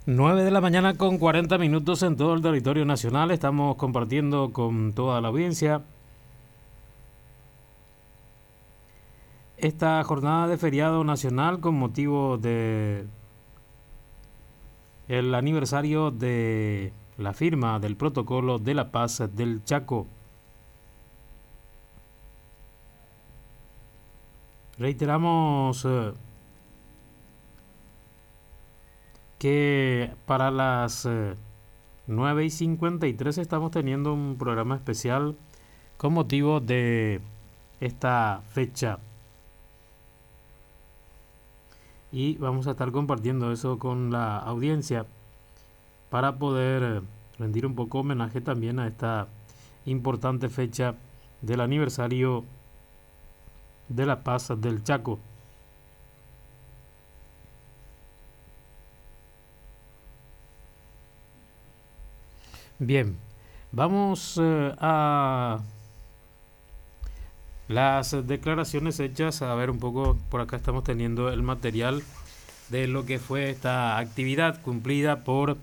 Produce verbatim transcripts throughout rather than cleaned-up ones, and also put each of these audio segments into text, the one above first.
Nueve de la mañana con cuarenta minutos en todo el territorio nacional. Estamos compartiendo con toda la audiencia esta jornada de feriado nacional con motivo de el aniversario de la firma del Protocolo de la Paz del Chaco. Reiteramos eh, que para las eh, nueve y cincuenta y tres estamos teniendo un programa especial con motivo de esta fecha. Y vamos a estar compartiendo eso con la audiencia para poder eh, rendir un poco homenaje también a esta importante fecha del aniversario de la Paz del Chaco. Bien, vamos eh, a las declaraciones hechas, a ver un poco, por acá estamos teniendo el material de lo que fue esta actividad cumplida por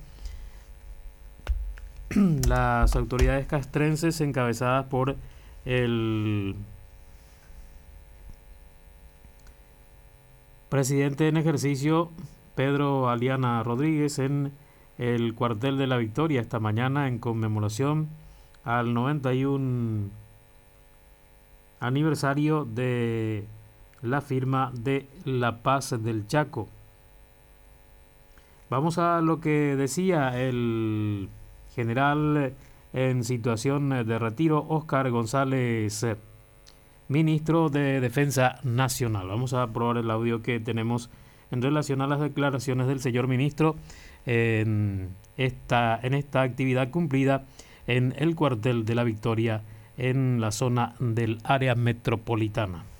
las autoridades castrenses encabezadas por el presidente en ejercicio Pedro Aliana Rodríguez en el cuartel de la Victoria esta mañana en conmemoración al noventa y uno aniversario de la firma de la Paz del Chaco. Vamos a lo que decía el general en situación de retiro, Óscar González, ministro de Defensa Nacional. Vamos a probar el audio que tenemos en relación a las declaraciones del señor ministro en esta, en esta actividad cumplida en el cuartel de la Victoria en la zona del área metropolitana.